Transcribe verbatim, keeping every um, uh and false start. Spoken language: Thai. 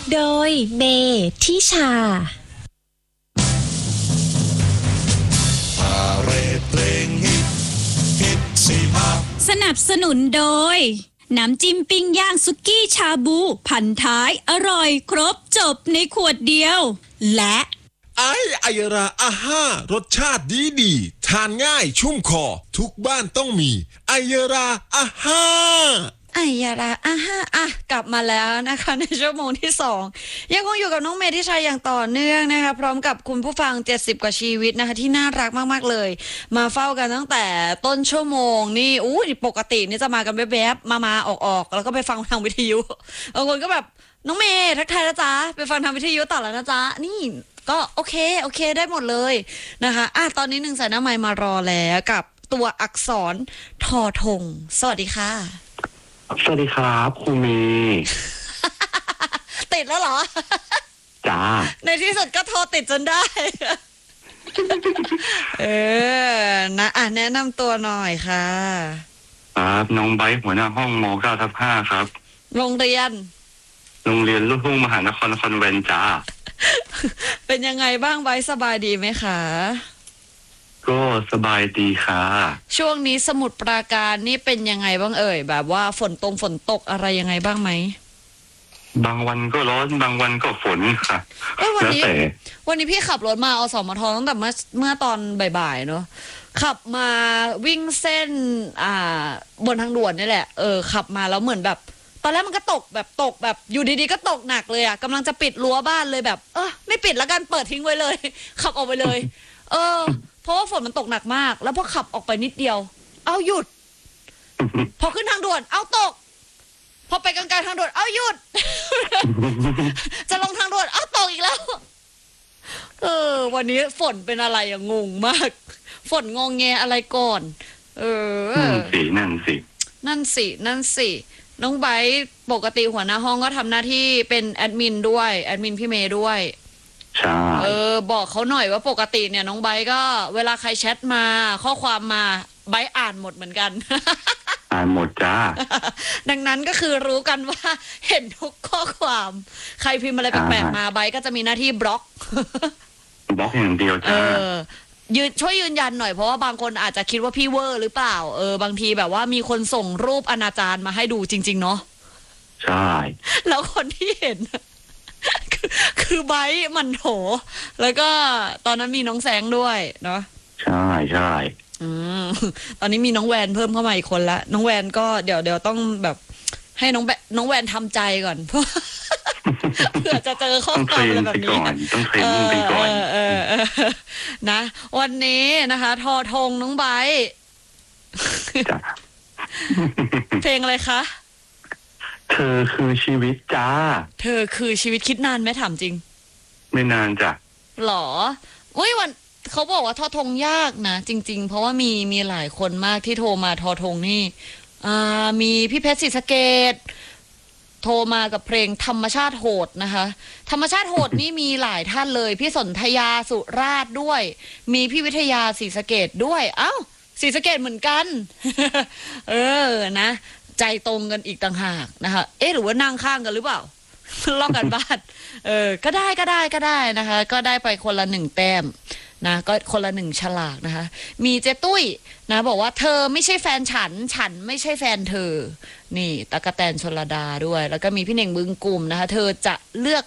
โดยเบทิชาสนับสนุนโดยน้ำจิ้มปิ้งย่างสุกี้ชาบูพันท้ายอร่อยครบจบในขวดเดียวและไอไอยราอาห้ารสชาติดีดีทานง่ายชุ่มคอทุกบ้านต้องมีไอยราอาห้าไอยาราอ่ะฮะอ่ะกลับมาแล้วนะคะในชั่วโมงที่สองยังคงอยู่กับน้องเมย์ที่ชัยอย่างต่อเนื่องนะคะพร้อมกับคุณผู้ฟังเจ็ดสิบกว่าชีวิตนะคะที่น่ารักมากๆเลยมาเฝ้ากันตั้งแต่ต้นชั่วโมงนี่อู้ปกตินี่จะมากันแวบๆมามาออกๆแล้วก็ไปฟังทางวิทยุบางคนก็แบบน้องเมย์ทักทายนะจ๊ะไปฟังทางวิทยุต่อแล้วนะจ๊ะนี่ก็โอเคโอเคได้หมดเลยนะคะอ่ะตอนนี้หนึ่งสายหน้าไมค์มารอแล้วกับตัวอักษรทอทงสวัสดีค่ะสวัสดีครับครูเมย์ติดแล้วเหรอจ้าในที่สุดก็โทรติดจนได้ เออนะอ่ะแนะนำตัวหน่อยค่ะครับน้องไบร์ทหัวหน้าห้องมเก้าทับห้าครับโรงเรียนโรงเรียนลูกทุ่งมหานครคอนแวนต์จ้าเป็นยังไงบ้างไบร์ทสบายดีไหมคะก็สบายดีค่ะช่วงนี้สมุทรปราการนี่เป็นยังไงบ้างเอ่ยแบบว่าฝนตรงฝนตกอะไรยังไงบ้างไหมบางวันก็ร้อนบางวันก็ฝนค่ะเอ้ยวันนี้วันนี้พี่ขับรถมาอสมทตั้งแต่เมื่อเมื่อตอนบ่ายๆเนาะขับมาวิ่งเส้นอ่าบนทางด่วนนี่แหละเออขับมาแล้วเหมือนแบบตอนแรกมันก็ตกแบบตกแบบอยู่ดีๆก็ตกหนักเลยอ่ะกำลังจะปิดรั้วบ้านเลยแบบเออไม่ปิดแล้วกันเปิดทิ้งไว้เลยขับออกไปเลยเออเพราะว่าฝนมันตกหนักมากแล้วพอขับออกไปนิดเดียวเอาหยุดพอขึ้นทางด่วนเอาตกพอไปกลางๆทางด่วนเอาหยุดจะลงทางด่วนเอาตกอีกแล้วเออวันนี้ฝนเป็นอะไรอะงงมากฝนงงแงอะไรก่อนเออนั่นสินั่นสินั่นสินั่นสิน้องไบร์ทปกติหัวหน้าห้องก็ทำหน้าที่เป็นแอดมินด้วยแอดมินพี่เมย์ด้วยใช่เออบอกเขาหน่อยว่าปกติเนี่ยน้องไบร์ทก็เวลาใครแชทมาข้อความมาไบร์ทอ่านหมดเหมือนกันอ่านหมดจ้าดังนั้นก็คือรู้กันว่าเห็นทุกข้อความใครพิมพ์อะไรแปลกๆมาไบร์ทก็จะมีหน้าที่บล็อกบล็อกอย่างเดียวจ้ายืนช่วยยืนยันหน่อยเพราะว่าบางคนอาจจะคิดว่าพี่เวอร์หรือเปล่าเออบางทีแบบว่ามีคนส่งรูปอนาจารมาให้ดูจริงๆเนาะใช่แล้วคนที่เห็นคือคือไบร์ทมันโถแล้วก็ตอนนั้นมีน้องแสงด้วยเนาะใช่ใช่อืมตอนนี้มีน้องแวนเพิ่มเข้ามาอีกคนละน้องแวนก็เดี๋ยวเดี๋ยวต้องแบบให้น้องแบน้องแวนทำใจก่อนเพราะเผื่อจะเจอข้อความอะไรแบบนี้ต้องเทรนนิ่งไปก่อนเออนะวันนี้นะคะทอทงน้องไบร์ทเพลงอะไรคะเธอคือชีวิตจ้าเธอคือชีวิตคิดนานไหมถามจริงไม่นานจ้ะหรออุ้ยวันเขาบอกว่าทอทงยากนะจริงๆเพราะว่ามีมีหลายคนมากที่โทรมาทอทงนี่อ่ามีพี่เพชรศรีสะเกษโทรมากับเพลงธรรมชาติโหดนะคะธรรมชาติโหดนี่มีหลายท่านเลยพี่สนธยาสุราษฎร์ด้วยมีพี่วิทยาศรีสะเกษด้วยเอ้าศรีสะเกษเหมือนกัน เออนะใจตรงกันอีกต่างหากนะคะเอ๊ะหรือว่านั่งข้างกันหรือเปล่าลอกกันบ้านเออก็ได้ก็ได้ก็ได้นะคะก็ได้ไปคนละหนึ่งแต้มนะก็คนละหนึ่งฉลากนะคะมีเจตุ้ยนะบอกว่าเธอไม่ใช่แฟนฉันฉันไม่ใช่แฟนเธอนี่ตะกะแตนชลดาด้วยแล้วก็มีพี่เน่งบึงกลุ่มนะคะเธอจะเลือก